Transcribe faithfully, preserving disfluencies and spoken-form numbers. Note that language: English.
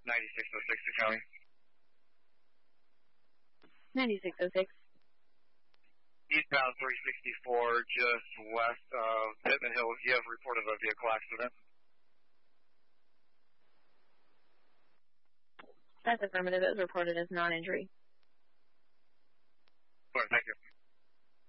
ninety-six oh six to County. ninety-six oh six. Eastbound three sixty-four, just west of Pittman Hill. You have reported a vehicle accident? That's affirmative. It was reported as non-injury.